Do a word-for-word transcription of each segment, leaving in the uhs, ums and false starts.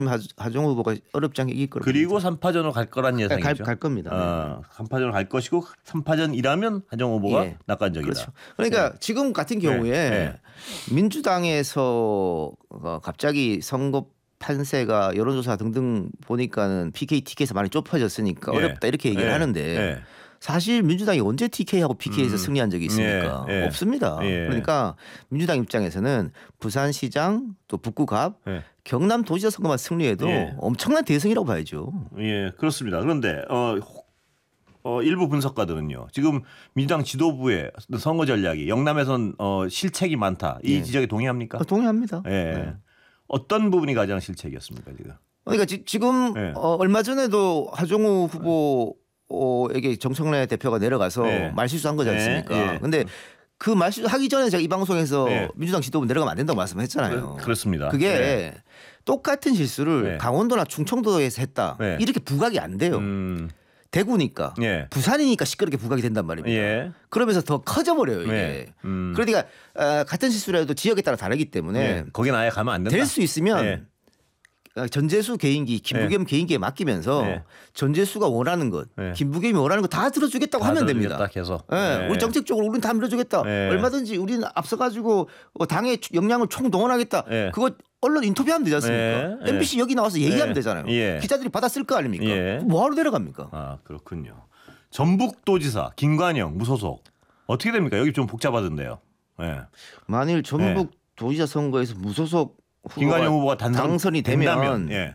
하정우 후보가 어렵지 않게 이길 거라고. 그리고 삼 파전으로 갈 거란 예상이죠. 갈, 갈 겁니다. 어, 삼 파전으로 갈 것이고 삼 파전이라면 하정우 후보가 예. 낙관적이다. 그렇죠. 그러니까 네. 지금 같은 경우에 네. 네. 민주당에서 갑자기 선거 판세가 여론조사 등등 보니까는 피케이, 티케이에서 많이 좁혀졌으니까 예. 어렵다 이렇게 얘기를 예. 하는데 예. 사실 민주당이 언제 티케이하고 피케이에서 음. 승리한 적이 있습니까? 예. 예. 없습니다. 예. 그러니까 민주당 입장에서는 부산시장 또 북구갑 예. 경남도지사 선거만 승리해도 예. 엄청난 대승이라고 봐야죠. 예, 그렇습니다. 그런데 어, 어, 일부 분석가들은요. 지금 민주당 지도부의 선거 전략이 영남에선 어, 실책이 많다. 이 예. 지적에 동의합니까? 동의합니다. 예. 네. 어떤 부분이 가장 실책이었습니까 지금? 그러니까 지, 지금 네. 어, 얼마 전에도 하정우 후보에게 정청래 대표가 내려가서 네. 말실수한 거지 않습니까? 네. 네. 근데 그 말실수 하기 전에 제가 이 방송에서 네. 민주당 지도부 내려가면 안 된다고 말씀했잖아요. 그, 그렇습니다. 그게 네. 똑같은 실수를 네. 강원도나 충청도에서 했다. 네. 이렇게 부각이 안 돼요. 음, 대구니까 예. 부산이니까 시끄럽게 부각이 된단 말입니다. 예. 그러면서 더 커져버려요 이게. 네. 음. 그러니까 어, 같은 실수를 해도 지역에 따라 다르기 때문에 예. 거긴 아예 가면 안 된다. 될 수 있으면 예. 전재수 개인기, 김부겸 개인기에 맡기면서 네. 전재수가 원하는 것, 네. 김부겸이 원하는 거 다 들어주겠다고 다 하면 들어주겠다, 됩니다. 계속. 네. 네. 우리 정책적으로 우리는 다 밀어주겠다. 네. 얼마든지 우리는 앞서가지고 당의 역량을 총동원하겠다. 네. 그거 언론 인터뷰하면 되지 않습니까? 네. 엠비씨 여기 나와서 얘기하면 네. 되잖아요. 예. 기자들이 받았을 거 아닙니까? 예. 뭐하러 내려갑니까? 아 그렇군요. 전북도지사 김관영 무소속 어떻게 됩니까? 여기 좀 복잡하던데요. 예. 만일 전북 도지사 선거에서 무소속 김관영 후보가 단선, 당선이 되면 된다면, 예.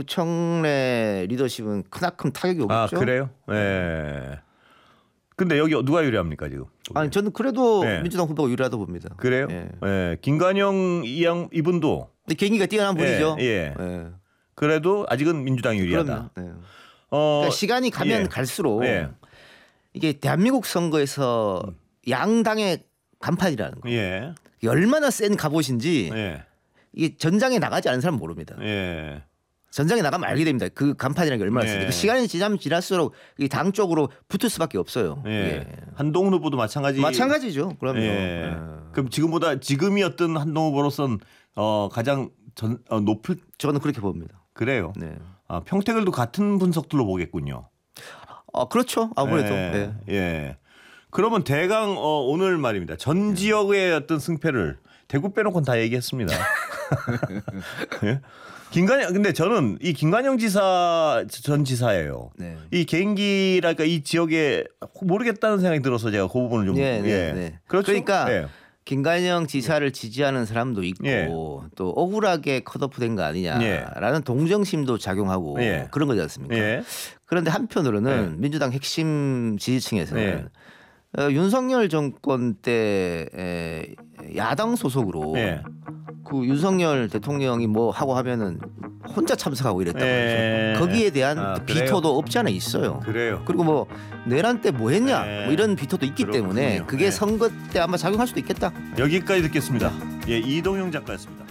정청래 리더십은 크나큰 타격이 오겠죠. 아 그래요? 예. 근데 여기 누가 유리합니까 지금? 아니 저는 그래도 네. 민주당 후보가 유리하다고 봅니다. 그래요? 예. 예. 김관영 이양 이분도 근데 개인기가 뛰어난 분이죠. 예, 예. 예. 그래도 아직은 민주당이 유리하다. 그럼요. 네. 어, 그러니까 시간이 가면 예. 갈수록 예. 이게 대한민국 선거에서 양당의 간판이라는 거. 예. 얼마나 센 갑옷인지 예. 이게 전장에 나가지 않은 사람은 모릅니다. 예. 전장에 나가면 알게 됩니다. 그 간판이라는 게 얼마나 예. 센지. 그 시간이 지나면 지날수록 이 당 쪽으로 붙을 수밖에 없어요. 예. 예. 한동훈 후보도 마찬가지. 마찬가지죠. 그럼요. 예. 예. 그럼 지금보다 지금이 어떤 한동훈 후보로선 어, 가장 전, 어, 높을 저는 그렇게 봅니다. 그래요. 네. 아, 평택을도 같은 분석들로 보겠군요. 아 그렇죠. 아무래도. 예. 예. 예. 그러면 대강 어, 오늘 말입니다. 전 지역의 어떤 승패를 대구 빼놓고는 다 얘기했습니다. 예? 김관영 근데 저는 이 김관영 지사 전 지사예요. 네. 이 개인기랄까 이 지역에 모르겠다는 생각이 들어서 제가 그 부분을 좀 예, 네, 예. 네. 그렇죠? 그러니까 예. 김관영 지사를 지지하는 사람도 있고 예. 또 억울하게 컷오프된 거 아니냐라는 예. 동정심도 작용하고 예. 그런 거지 않습니까? 예. 그런데 한편으로는 예. 민주당 핵심 지지층에서는 예. 어, 윤석열 정권 때 에, 야당 소속으로 예. 그 윤석열 대통령이 뭐 하고 하면은 혼자 참석하고 이랬단 예. 말이죠. 거기에 대한 아, 그래요? 비토도 없지 않아 있어요. 그래요. 그리고 뭐 내란 때 뭐 했냐 예. 뭐 이런 비토도 있기 그렇군요. 때문에 그게 예. 선거 때 아마 작용할 수도 있겠다. 여기까지 듣겠습니다. 예, 이동용 작가였습니다.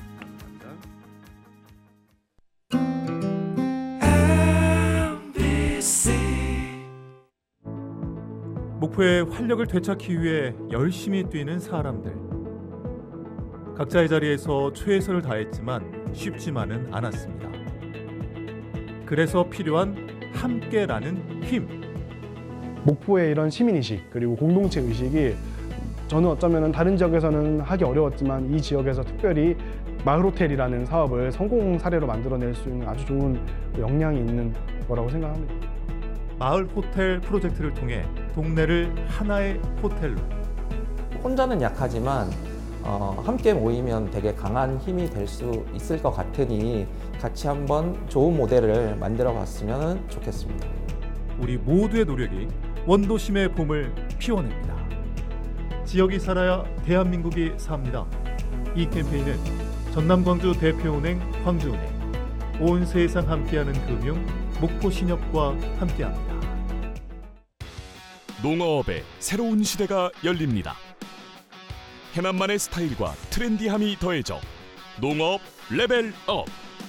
목표의 활력을 되찾기 위해 열심히 뛰는 사람들. 각자의 자리에서 최선을 다했지만 쉽지만은 않았습니다. 그래서 필요한 함께라는 힘. 목포의 이런 시민의식 그리고 공동체 의식이 저는 어쩌면 다른 지역에서는 하기 어려웠지만 이 지역에서 특별히 마을호텔이라는 사업을 성공 사례로 만들어낼 수 있는 아주 좋은 역량이 있는 거라고 생각합니다. 마을 호텔 프로젝트를 통해 동네를 하나의 호텔로. 혼자는 약하지만 어, 함께 모이면 되게 강한 힘이 될 수 있을 것 같으니 같이 한번 좋은 모델을 만들어 봤으면 좋겠습니다. 우리 모두의 노력이 원도심의 봄을 피워냅니다. 지역이 살아야 대한민국이 삽니다. 이 캠페인은 전남광주 대표은행 광주은행, 온 세상 함께하는 금융 목포신협과 함께합니다. 농어업의 새로운 시대가 열립니다. 해남만의 스타일과 트렌디함이 더해져 농어업 레벨업.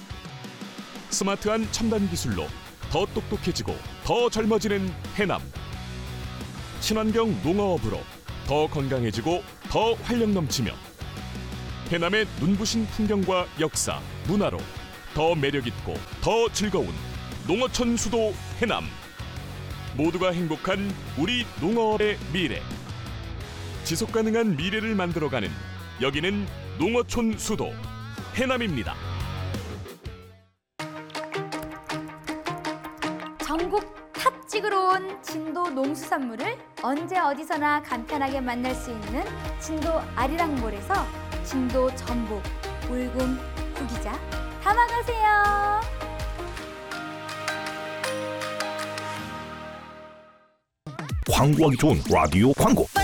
스마트한 첨단 기술로 더 똑똑해지고 더 젊어지는 해남. 친환경 농어업으로 더 건강해지고 더 활력 넘치며 해남의 눈부신 풍경과 역사, 문화로 더 매력있고 더 즐거운 농어촌 수도 해남. 모두가 행복한 우리 농어의 미래. 지속가능한 미래를 만들어가는 여기는 농어촌 수도 해남입니다. 전국 탑 찍으러 온 진도 농수산물을 언제 어디서나 간편하게 만날 수 있는 진도 아리랑몰에서 진도 전복, 울금, 구기자 담아가세요. 광고하기 좋은 라디오 광고.